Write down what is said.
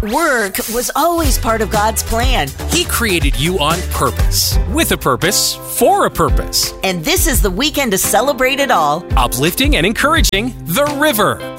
Work was always part of God's plan. He created you on purpose, with a purpose, for a purpose. And this is the weekend to celebrate it all. Uplifting and encouraging The River